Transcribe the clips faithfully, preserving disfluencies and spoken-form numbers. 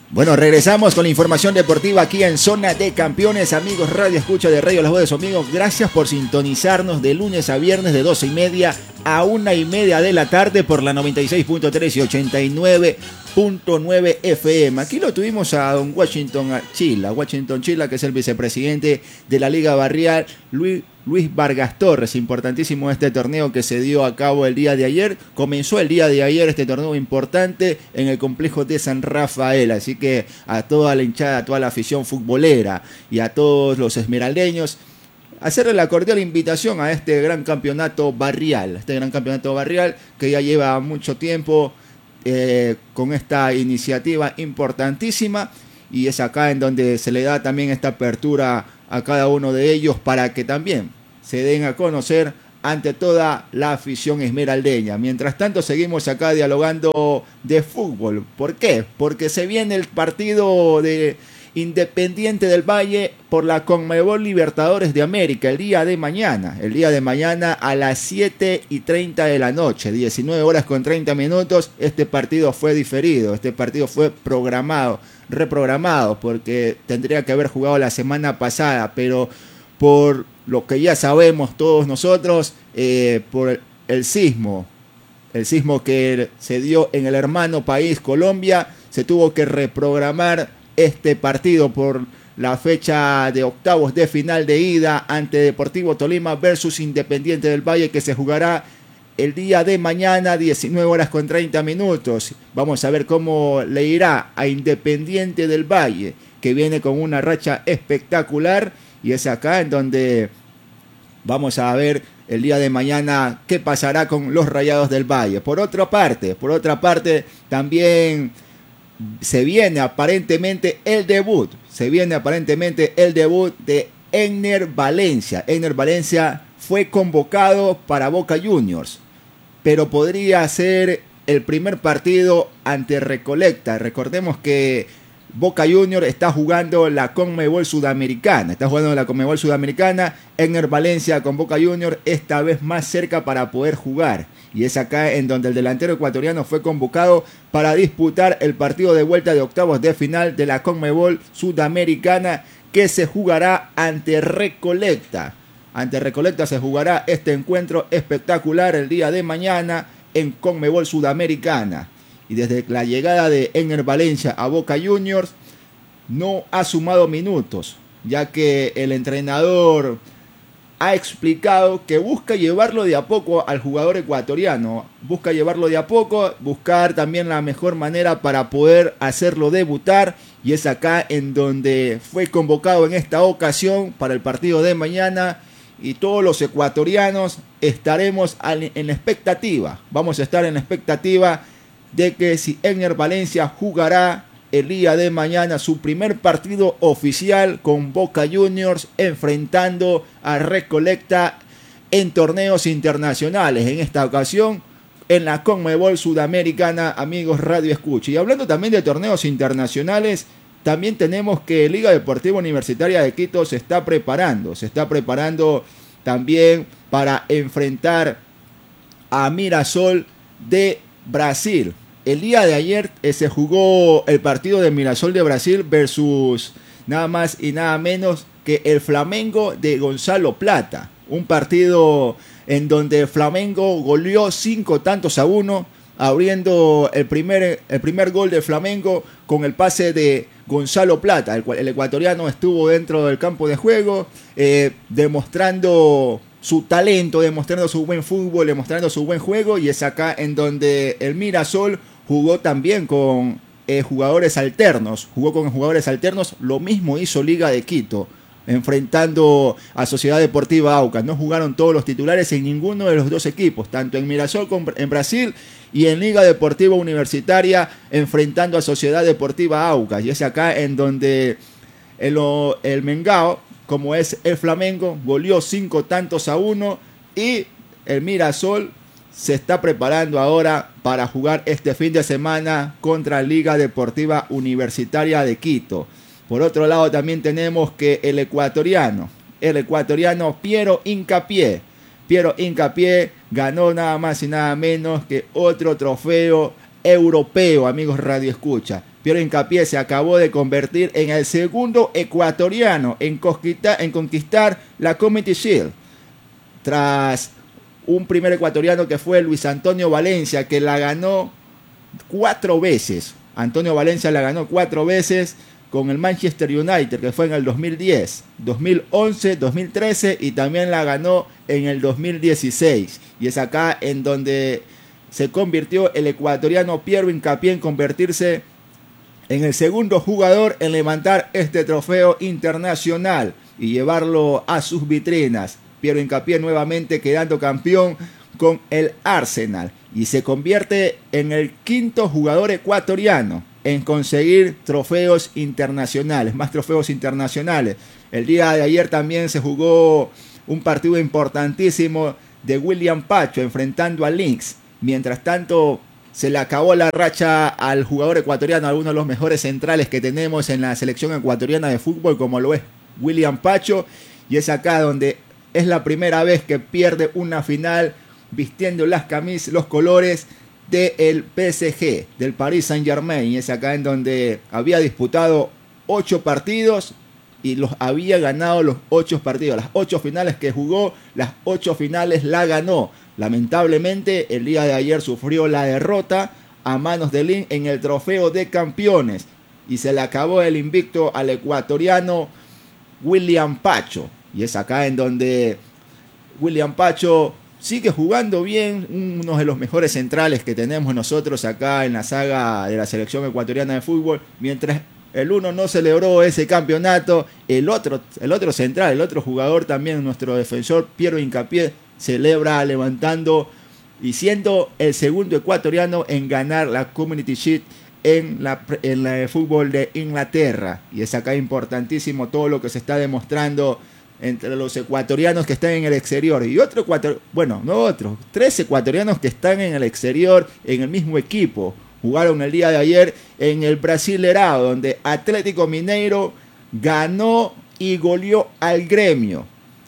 Bueno, regresamos con la información deportiva aquí en Zona de Campeones, amigos Radio Escucha de Radio Las Voces de su amigo. Gracias por sintonizarnos de lunes a viernes de doce y media a una y media de la tarde por la noventa y seis punto tres y ochenta y nueve punto nueve F M. Aquí lo tuvimos a don Washington Chila, Washington Chila, que es el vicepresidente de la Liga Barrial, Luis Luis Vargas Torres. Importantísimo este torneo que se dio a cabo el día de ayer. Comenzó el día de ayer este torneo importante en el complejo de San Rafael. Así que a toda la hinchada, a toda la afición futbolera y a todos los esmeraldeños, hacerle la cordial invitación a este gran campeonato barrial. Este gran campeonato barrial que ya lleva mucho tiempo eh, con esta iniciativa importantísima. Y es acá en donde se le da también esta apertura a cada uno de ellos para que también se den a conocer ante toda la afición esmeraldeña. Mientras tanto, seguimos acá dialogando de fútbol. ¿Por qué? Porque se viene el partido de Independiente del Valle por la Conmebol Libertadores de América el día de mañana. El día de mañana a las siete y treinta de la noche, diecinueve horas con treinta minutos. Este partido fue diferido, este partido fue programado, reprogramado, porque tendría que haber jugado la semana pasada, pero por lo que ya sabemos todos nosotros, eh, por el sismo, el sismo que se dio en el hermano país Colombia, se tuvo que reprogramar este partido por la fecha de octavos de final de ida ante Deportivo Tolima versus Independiente del Valle, que se jugará el día de mañana, diecinueve horas con treinta minutos. Vamos a ver cómo le irá a Independiente del Valle, que viene con una racha espectacular, y es acá en donde vamos a ver el día de mañana qué pasará con los Rayados del Valle. Por otra parte, por otra parte, también se viene aparentemente el debut, se viene aparentemente el debut de Egner Valencia. Egner Valencia fue convocado para Boca Juniors, pero podría ser el primer partido ante Recoleta. Recordemos que Boca Juniors está jugando la Conmebol Sudamericana, está jugando la Conmebol Sudamericana. Egner Valencia con Boca Juniors, esta vez más cerca para poder jugar. Y es acá en donde el delantero ecuatoriano fue convocado para disputar el partido de vuelta de octavos de final de la Conmebol Sudamericana, que se jugará ante Recoleta. Ante Recoleta se jugará este encuentro espectacular el día de mañana en Conmebol Sudamericana. Y desde la llegada de Egner Valencia a Boca Juniors no ha sumado minutos, ya que el entrenador ha explicado que busca llevarlo de a poco al jugador ecuatoriano, busca llevarlo de a poco, buscar también la mejor manera para poder hacerlo debutar, y es acá en donde fue convocado en esta ocasión para el partido de mañana, y todos los ecuatorianos estaremos en la expectativa, vamos a estar en la expectativa de que si Egner Valencia jugará el día de mañana su primer partido oficial con Boca Juniors, enfrentando a Recoleta en torneos internacionales, en esta ocasión en la Conmebol Sudamericana, amigos Radio Escucha. Y hablando también de torneos internacionales, también tenemos que Liga Deportiva Universitaria de Quito se está preparando, se está preparando también para enfrentar a Mirasol de Brasil. El día de ayer eh, se jugó el partido de Mirasol de Brasil versus nada más y nada menos que el Flamengo de Gonzalo Plata. Un partido en donde Flamengo goleó cinco tantos a uno, abriendo el primer, el primer gol de Flamengo con el pase de Gonzalo Plata. El, el ecuatoriano estuvo dentro del campo de juego, eh, demostrando su talento, demostrando su buen fútbol, demostrando su buen juego, y es acá en donde el Mirasol jugó también con eh, jugadores alternos, jugó con jugadores alternos, lo mismo hizo Liga de Quito, enfrentando a Sociedad Deportiva Aucas. No jugaron todos los titulares en ninguno de los dos equipos, tanto en Mirasol como en Brasil, y en Liga Deportiva Universitaria enfrentando a Sociedad Deportiva Aucas, y es acá en donde el, el Mengao, como es el Flamengo, goleó cinco tantos a uno, y el Mirasol se está preparando ahora para jugar este fin de semana contra Liga Deportiva Universitaria de Quito. Por otro lado, también tenemos que el ecuatoriano, el ecuatoriano Piero Hincapié, Piero Hincapié ganó nada más y nada menos que otro trofeo europeo, amigos Radio Escucha. Piero Hincapié se acabó de convertir en el segundo ecuatoriano en conquistar, en conquistar la Community Shield, tras un primer ecuatoriano que fue Luis Antonio Valencia, que la ganó cuatro veces. Antonio Valencia la ganó cuatro veces con el Manchester United, que fue en el dos mil diez, dos mil once, dos mil trece y también la ganó en el dos mil dieciséis. Y es acá en donde se convirtió el ecuatoriano Piero Hincapié en convertirse en el segundo jugador en levantar este trofeo internacional y llevarlo a sus vitrinas. Piero Hincapié nuevamente quedando campeón con el Arsenal y se convierte en el quinto jugador ecuatoriano en conseguir trofeos internacionales, más trofeos internacionales. El día de ayer también se jugó un partido importantísimo de William Pacho enfrentando a Lynx. Mientras tanto, se le acabó la racha al jugador ecuatoriano, a uno de los mejores centrales que tenemos en la selección ecuatoriana de fútbol, como lo es William Pacho, y es acá donde es la primera vez que pierde una final vistiendo las camisas, los colores del P S G, del Paris Saint-Germain, y es acá en donde había disputado ocho partidos y los había ganado los ocho partidos, las ocho finales que jugó, las ocho finales la ganó. Lamentablemente, el día de ayer sufrió la derrota a manos de Lynx en el trofeo de campeones y se le acabó el invicto al ecuatoriano William Pacho. Y es acá en donde William Pacho sigue jugando bien, uno de los mejores centrales que tenemos nosotros acá en la saga de la selección ecuatoriana de fútbol. Mientras el uno no celebró ese campeonato, el otro, el otro central, el otro jugador también, nuestro defensor Piero Hincapié, celebra levantando y siendo el segundo ecuatoriano en ganar la Community Shield en la en el fútbol de Inglaterra. Y es acá importantísimo todo lo que se está demostrando entre los ecuatorianos que están en el exterior y otro ecuatoriano, bueno, no otros, tres ecuatorianos que están en el exterior en el mismo equipo. Jugaron el día de ayer en el Brasileirao, donde Atlético Mineiro ganó y goleó al Gremio.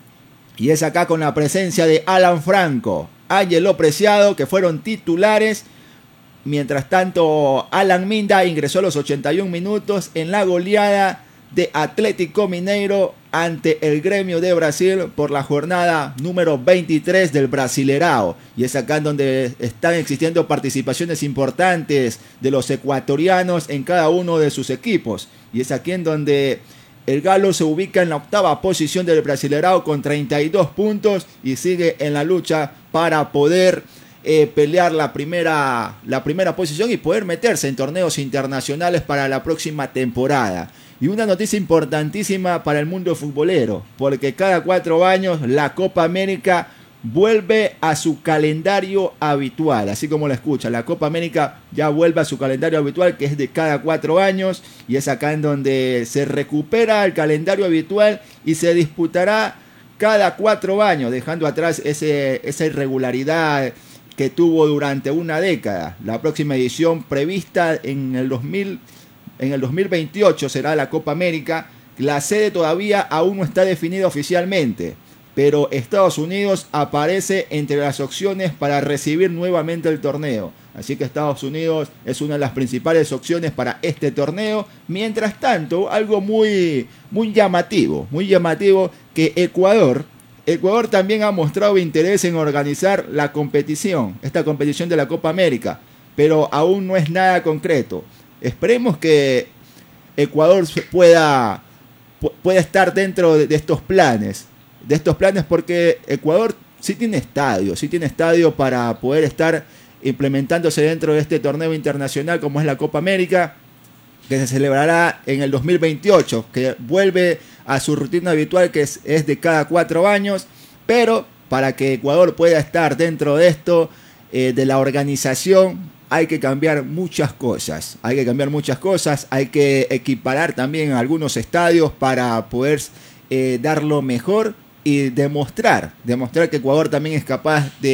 Y es acá con la presencia de Alan Franco, Ángelo Preciado, que fueron titulares. Mientras tanto, Alan Minda ingresó a los ochenta y un minutos en la goleada de Atlético Mineiro ante el Gremio de Brasil por la jornada número veintitrés del Brasileirao. Y es acá donde están existiendo participaciones importantes de los ecuatorianos en cada uno de sus equipos. Y es aquí en donde el Galo se ubica en la octava posición del Brasileirao con treinta y dos puntos y sigue en la lucha para poder eh, pelear la primera, la primera posición y poder meterse en torneos internacionales para la próxima temporada. Y una noticia importantísima para el mundo futbolero, porque cada cuatro años la Copa América vuelve a su calendario habitual, así como la escucha. La Copa América ya vuelve a su calendario habitual, que es de cada cuatro años, y es acá en donde se recupera el calendario habitual y se disputará cada cuatro años, dejando atrás ese, esa irregularidad que tuvo durante una década. La próxima edición prevista en el dos mil, en el dos mil veintiocho será la Copa América. La sede todavía aún no está definida oficialmente, pero Estados Unidos aparece entre las opciones para recibir nuevamente el torneo. Así que Estados Unidos es una de las principales opciones para este torneo. Mientras tanto, algo muy, muy llamativo, muy llamativo que Ecuador, Ecuador también ha mostrado interés en organizar la competición, esta competición de la Copa América, pero aún no es nada concreto. Esperemos que Ecuador pueda, pueda estar dentro de estos planes. de estos planes porque Ecuador sí tiene estadio, sí tiene estadio para poder estar implementándose dentro de este torneo internacional como es la Copa América, que se celebrará en el dos mil veintiocho, que vuelve a su rutina habitual, que es, es de cada cuatro años, pero para que Ecuador pueda estar dentro de esto, eh, de la organización, hay que cambiar muchas cosas, hay que cambiar muchas cosas, hay que equiparar también algunos estadios para poder eh, dar lo mejor y demostrar, demostrar que Ecuador también es capaz de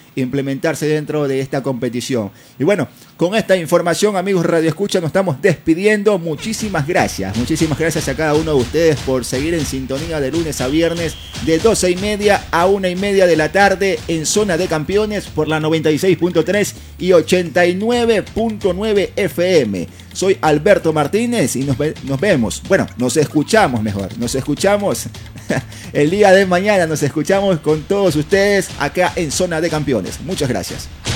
implementarse dentro de esta competición. Y bueno, con esta información, amigos Radio Escucha, nos estamos despidiendo. Muchísimas gracias, muchísimas gracias a cada uno de ustedes por seguir en sintonía de lunes a viernes de doce y media a una y media de la tarde en Zona de Campeones por la noventa y seis punto tres y ochenta y nueve punto nueve F M. Soy Alberto Martínez y nos, ve- nos vemos, bueno, nos escuchamos mejor, nos escuchamos el día de mañana, nos escuchamos con todos ustedes acá en Zona de Campeones. Muchas gracias.